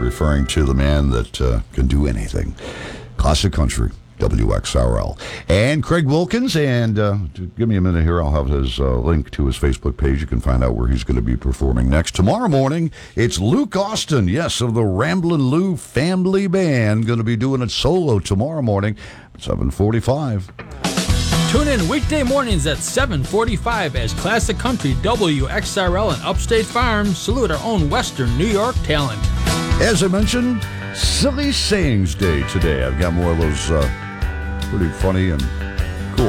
referring to the man that can do anything. Classic Country, WXRL. And Craig Wilkins, and give me a minute here, I'll have his link to his Facebook page. You can find out where he's going to be performing next. Tomorrow morning, it's Luke Austin, yes, of the Ramblin' Lou Family Band, going to be doing it solo tomorrow morning at 7:45. Tune in weekday mornings at 7:45 as Classic Country, WXRL, and Upstate Farm salute our own Western New York talent. As I mentioned, Silly Sayings Day today. I've got more of those pretty funny and